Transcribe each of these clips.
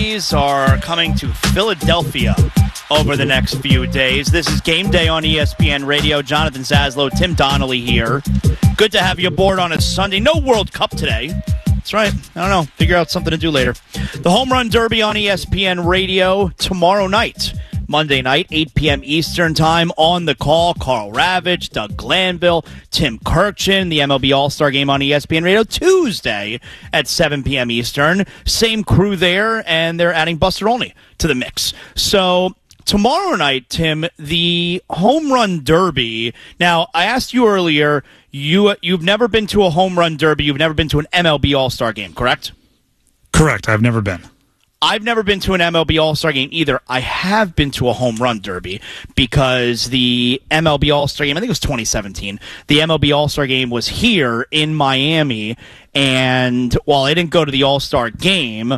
Are coming to Philadelphia over the next few days. This is Game Day on ESPN Radio. Jonathan Zaslow, Tim Donnelly here. Good to have you aboard on a Sunday. No World Cup today. That's right. I don't know. Figure out something to do later. The Home Run Derby on ESPN Radio tomorrow night. Monday night, 8 p.m. Eastern Time. On the call, Carl Ravitch, Doug Glanville, Tim Kirchin. The MLB All-Star Game on ESPN Radio Tuesday at 7 p.m. Eastern. Same crew there, and they're adding Buster Olney to the mix. So tomorrow night, Tim, the Home Run Derby. Now, I asked you earlier, you've never been to a Home Run Derby. You've never been to an MLB All-Star Game, correct? Correct. I've never been. I've never been to an MLB All-Star Game either. I have been to a Home Run Derby because the MLB All-Star Game, I think it was 2017, the MLB All-Star Game was here in Miami, and while I didn't go to the All-Star Game,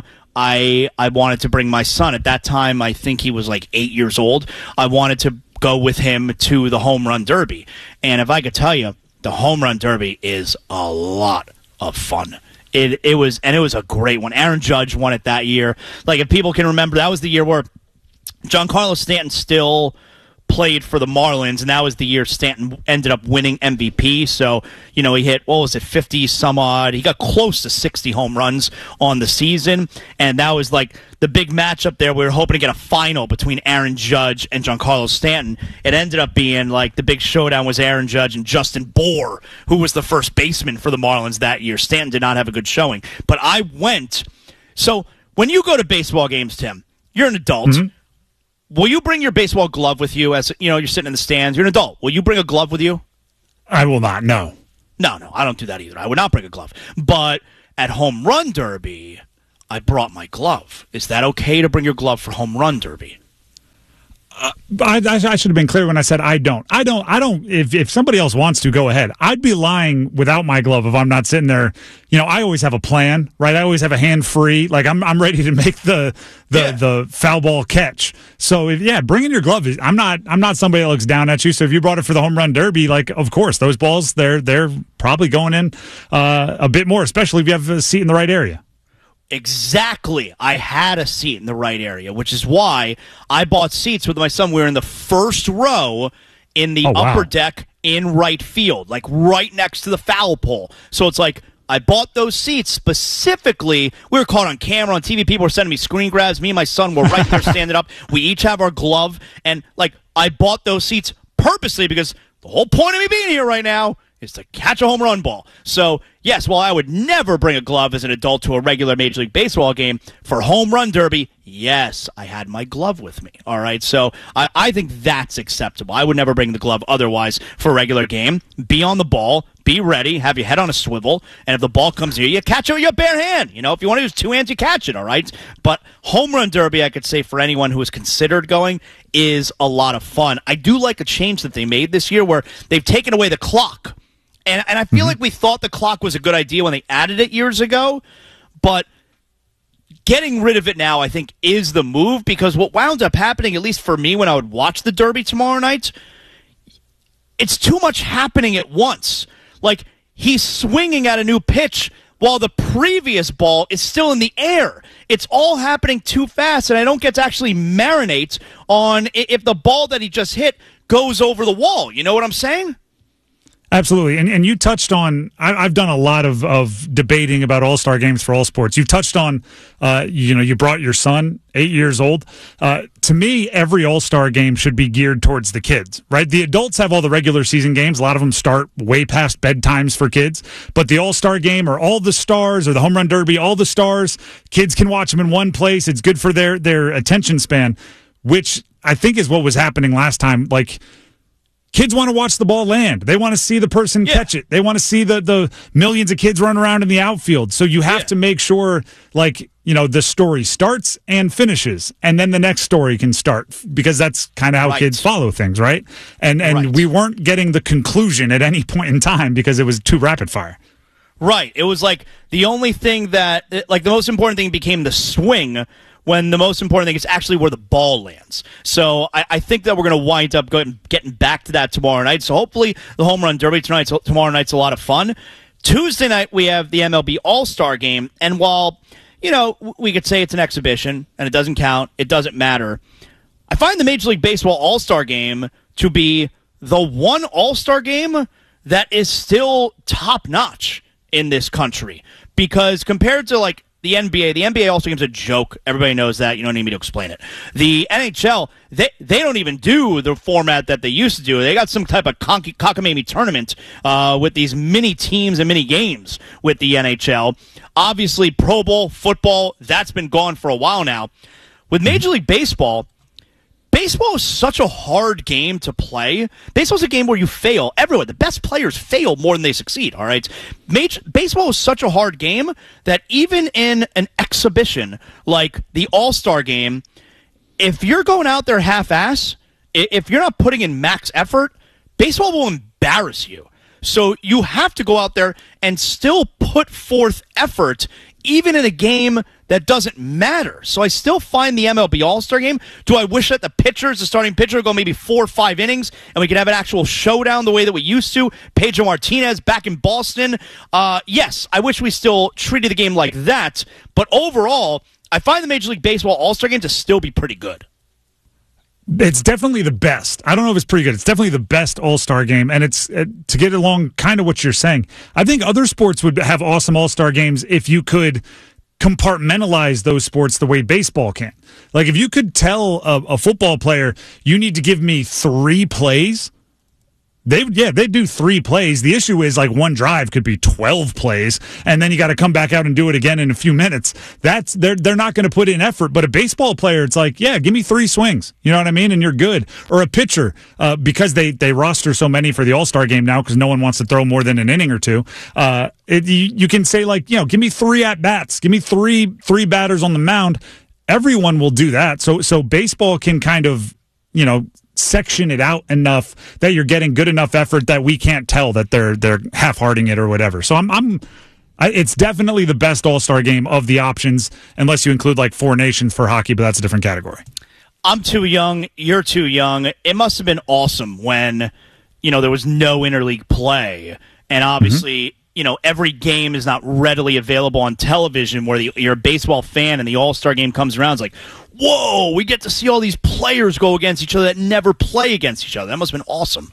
I wanted to bring my son. At that time, I think he was like 8 years old. I wanted to go with him to the Home Run Derby. And if I could tell you, the Home Run Derby is a lot of fun. It was a great one. Aaron Judge won it that year. Like, if people can remember, that was the year where Giancarlo Stanton still played for the Marlins, and that was the year Stanton ended up winning MVP. So, he hit, 50 some odd. He got close to 60 home runs on the season, and that was like the big matchup there. We were hoping to get a final between Aaron Judge and Giancarlo Stanton. It ended up being like the big showdown was Aaron Judge and Justin Bour, who was the first baseman for the Marlins that year. Stanton did not have a good showing. But I went. So when you go to baseball games, Tim, you're an adult. Mm-hmm. Will you bring your baseball glove with you as, you're sitting in the stands? You're an adult. Will you bring a glove with you? I will not, no. No, I don't do that either. I would not bring a glove. But at Home Run Derby, I brought my glove. Is that okay to bring your glove for Home Run Derby? I should have been clear when I said I don't. If somebody else wants to, go ahead. I'd be lying without my glove if I'm not sitting there. I always have a plan, right? I always have a hand free. Like, I'm ready to make the foul ball catch. So bringing your glove is. I'm not somebody that looks down at you. So if you brought it for the Home Run Derby, like, of course those balls they're probably going in a bit more, especially if you have a seat in the right area. Exactly. I had a seat in the right area, which is why I bought seats with my son. We were in the first row in the upper deck in right field, like right next to the foul pole. So it's like I bought those seats specifically. We were caught on camera, on TV. People were sending me screen grabs. Me and my son were right there standing up. We each have our glove. And, I bought those seats purposely because the whole point of me being here right now is to catch a home run ball. So, yes, while I would never bring a glove as an adult to a regular Major League Baseball game, for Home Run Derby, yes, I had my glove with me. All right, so I think that's acceptable. I would never bring the glove otherwise for a regular game. Be on the ball, be ready, have your head on a swivel, and if the ball comes near you, catch it with your bare hand. If you want to use two hands, you catch it, all right? But Home Run Derby, I could say for anyone who is considered going, is a lot of fun. I do like a change that they made this year where they've taken away the clock. And I feel like we thought the clock was a good idea when they added it years ago, but getting rid of it now, I think, is the move, because what wound up happening, at least for me when I would watch the Derby tomorrow night, it's too much happening at once. Like, he's swinging at a new pitch while the previous ball is still in the air. It's all happening too fast, and I don't get to actually marinate on if the ball that he just hit goes over the wall. You know what I'm saying? Absolutely. And you touched on, I've done a lot of debating about all-star games for all sports. You touched on, you brought your son, 8 years old. To me, every all-star game should be geared towards the kids, right? The adults have all the regular season games. A lot of them start way past bedtimes for kids. But the all-star game, or all the stars, or the Home Run Derby, all the stars, kids can watch them in one place. It's good for their attention span, which I think is what was happening last time. Like, kids want to watch the ball land. They want to see the person catch it. They want to see the millions of kids run around in the outfield. So you have to make sure, the story starts and finishes, and then the next story can start, because that's kind of how kids follow things, right? And we weren't getting the conclusion at any point in time because it was too rapid fire. Right. It was like the only thing that, the most important thing became the swing, when the most important thing is actually where the ball lands. So I think that we're going to wind up getting back to that tomorrow night. So hopefully the Home Run Derby tomorrow night's a lot of fun. Tuesday night we have the MLB All-Star Game, and while we could say it's an exhibition and it doesn't count. It doesn't matter. I find the Major League Baseball All-Star Game to be the one All-Star game that is still top-notch in this country. Because compared to, like, the NBA All-Star Game's a joke. Everybody knows that. You don't need me to explain it. The NHL, they don't even do the format that they used to do. They got some type of cockamamie tournament with these mini teams and mini games with the NHL. Obviously, Pro Bowl, football, that's been gone for a while now. With Major League Baseball is such a hard game to play. Baseball is a game where you fail everywhere. The best players fail more than they succeed, all right? Baseball is such a hard game that even in an exhibition like the All-Star Game, if you're going out there half-ass, if you're not putting in max effort, baseball will embarrass you. So you have to go out there and still put forth effort even in a game that doesn't matter. So I still find the MLB All-Star Game. Do I wish that the starting pitcher, would go maybe 4 or 5 innings and we could have an actual showdown the way that we used to? Pedro Martinez back in Boston. Yes, I wish we still treated the game like that. But overall, I find the Major League Baseball All-Star Game to still be pretty good. It's definitely the best. I don't know if it's pretty good. It's definitely the best All-Star Game, and it's to get along kind of what you're saying. I think other sports would have awesome All-Star Games if you could compartmentalize those sports the way baseball can. Like if you could tell a football player, you need to give me 3 plays, they'd do 3 plays. The issue is like one drive could be 12 plays, and then you got to come back out and do it again in a few minutes. They're not going to put in effort. But a baseball player, it's like, yeah, give me 3 swings. You know what I mean? And you're good. Or a pitcher, because they roster so many for the All-Star Game now because no one wants to throw more than an inning or 2. You can say like, give me 3 at-bats. Give me three batters on the mound. Everyone will do that. So baseball can kind of, section it out enough that you're getting good enough effort that we can't tell that they're half-hearting it or whatever. So it's definitely the best All-Star Game of the options, unless you include like 4 nations for hockey, but that's a different category. I'm too young. You're too young. It must have been awesome when, there was no interleague play. And obviously, every game is not readily available on television where you're a baseball fan and the All-Star Game comes around. It's like, whoa, we get to see all these players go against each other that never play against each other. That must have been awesome.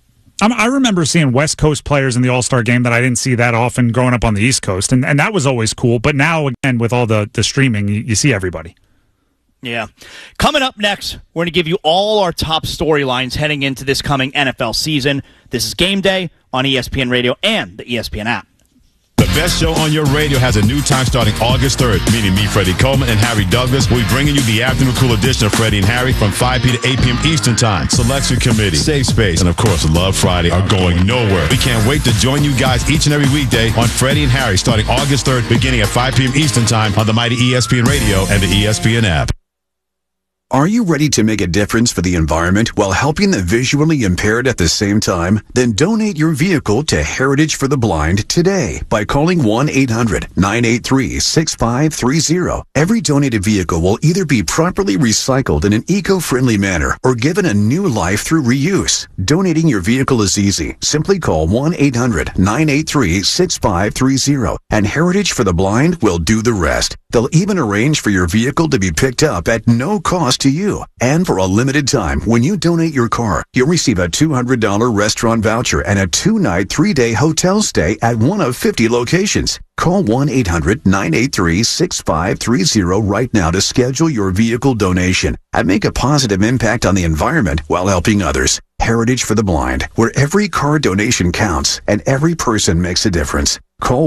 I remember seeing West Coast players in the All-Star Game that I didn't see that often growing up on the East Coast, and that was always cool. But now, again, with all the streaming, you see everybody. Yeah. Coming up next, we're going to give you all our top storylines heading into this coming NFL season. This is Game Day on ESPN Radio and the ESPN app. The best show on your radio has a new time starting August 3rd, meaning me, Freddie Coleman, and Harry Douglas will be bringing you the afternoon cool edition of Freddie and Harry from 5 p.m. to 8 p.m. Eastern Time. Selection Committee, Safe Space, and of course, Love Friday are going nowhere. We can't wait to join you guys each and every weekday on Freddie and Harry starting August 3rd, beginning at 5 p.m. Eastern Time on the mighty ESPN Radio and the ESPN app. Are you ready to make a difference for the environment while helping the visually impaired at the same time? Then donate your vehicle to Heritage for the Blind today by calling 1-800-983-6530. Every donated vehicle will either be properly recycled in an eco-friendly manner or given a new life through reuse. Donating your vehicle is easy. Simply call 1-800-983-6530 and Heritage for the Blind will do the rest. They'll even arrange for your vehicle to be picked up at no cost to you. And for a limited time, when you donate your car, you'll receive a $200 restaurant voucher and a 2-night, 3-day hotel stay at one of 50 locations. Call 1-800-983-6530 right now to schedule your vehicle donation and make a positive impact on the environment while helping others. Heritage for the Blind, where every car donation counts and every person makes a difference. Call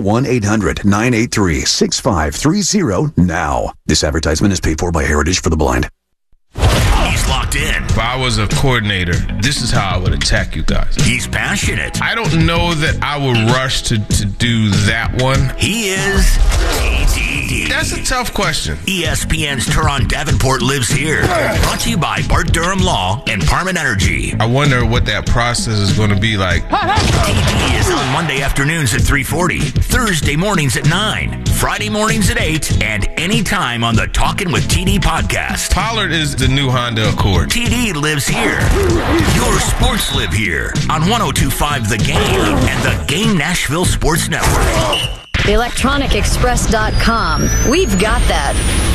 1-800-983-6530 now. This advertisement is paid for by Heritage for the Blind. He's locked in. If I was a coordinator, this is how I would attack you guys. He's passionate. I don't know that I would rush to do that one. He is TD. That's a tough question. ESPN's Teron Davenport lives here. Brought to you by Bart Durham Law and Parman Energy. I wonder what that process is going to be like. TD is on Monday afternoons at 3:40, Thursday mornings at 9, Friday mornings at 8, and anytime on the Talkin' with TD podcast. Pollard is the new Honda Accord. TD lives here. Your sports live here on 102.5 The Game and the Game Nashville Sports Network. TheElectronicExpress.com. We've got that.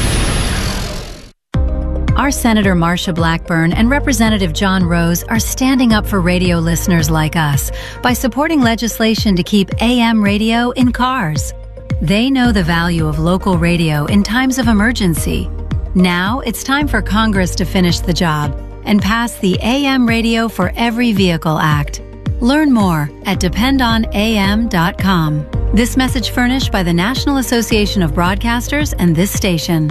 Our Senator Marsha Blackburn and Representative John Rose are standing up for radio listeners like us by supporting legislation to keep AM radio in cars. They know the value of local radio in times of emergency. Now it's time for Congress to finish the job and pass the AM Radio for Every Vehicle Act. Learn more at dependonam.com. This message furnished by the National Association of Broadcasters and this station.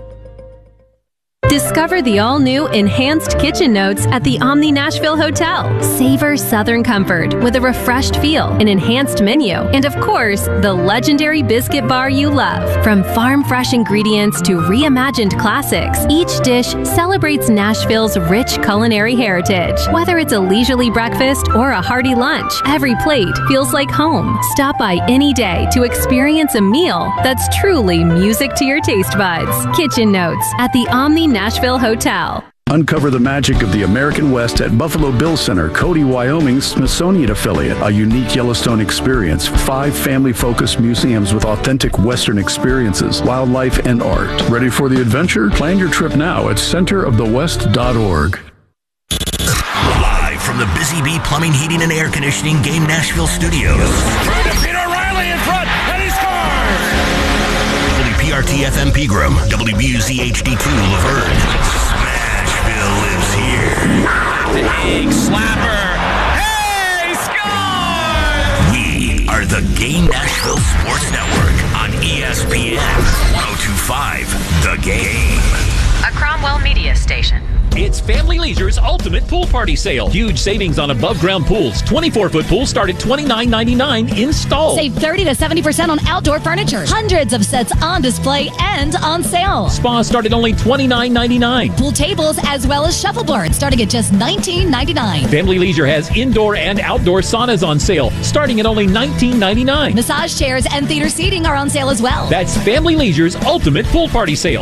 Discover the all-new Enhanced Kitchen Notes at the Omni Nashville Hotel. Savor Southern comfort with a refreshed feel, an enhanced menu, and of course, the legendary biscuit bar you love. From farm-fresh ingredients to reimagined classics, each dish celebrates Nashville's rich culinary heritage. Whether it's a leisurely breakfast or a hearty lunch, every plate feels like home. Stop by any day to experience a meal that's truly music to your taste buds. Kitchen Notes at the Omni Nashville Hotel. Uncover the magic of the American West at Buffalo Bill Center, Cody, Wyoming's Smithsonian affiliate. A unique Yellowstone experience. 5 family-focused museums with authentic Western experiences, wildlife, and art. Ready for the adventure? Plan your trip now at centerofthewest.org. Live from the Busy Bee Plumbing, Heating, and Air Conditioning Game Nashville studios. Trying to beat O'Reilly in front, and he scores! WPRT-FM Pegram, WBUZ HD2 Laverne. Smashville lives here. Big slapper. Hey, score! We are the Game Nashville Sports Network on ESPN 102.5 The Game. A Cromwell Media Station. It's Family Leisure's ultimate pool party sale. Huge savings on above-ground pools. 24-foot pools start at $29.99 installed. Save 30 to 70% on outdoor furniture. Hundreds of sets on display and on sale. Spas start at only $29.99. Pool tables as well as shuffleboards starting at just $19.99. Family Leisure has indoor and outdoor saunas on sale starting at only $19.99. Massage chairs and theater seating are on sale as well. That's Family Leisure's ultimate pool party sale.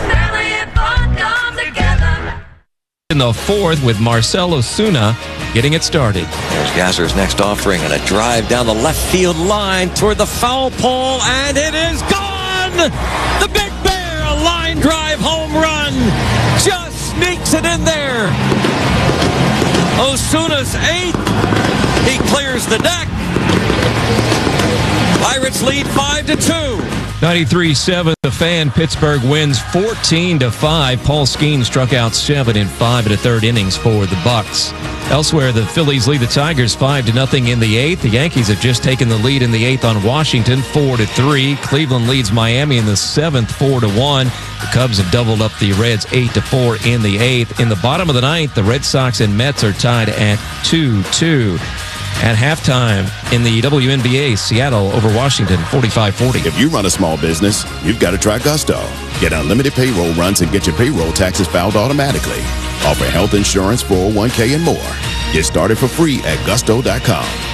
In the fourth with Marcell Ozuna getting it started. There's Gazzar's next offering and a drive down the left field line toward the foul pole, and it is gone! The Big Bear, a line drive home run, just sneaks it in there. Ozuna's 8th. He clears the deck. Pirates lead 5-2. 93-7, the Fan. Pittsburgh wins 14-5. Paul Skeens struck out 7 in 5 1/3 innings for the Bucks. Elsewhere, the Phillies lead the Tigers 5-0 in the 8th. The Yankees have just taken the lead in the 8th on Washington 4-3. Cleveland leads Miami in the 7th 4-1. The Cubs have doubled up the Reds 8-4 in the 8th. In the bottom of the 9th, the Red Sox and Mets are tied at 2-2. At halftime in the WNBA, Seattle over Washington, 45-40. If you run a small business, you've got to try Gusto. Get unlimited payroll runs and get your payroll taxes filed automatically. Offer health insurance, 401k, and more. Get started for free at gusto.com.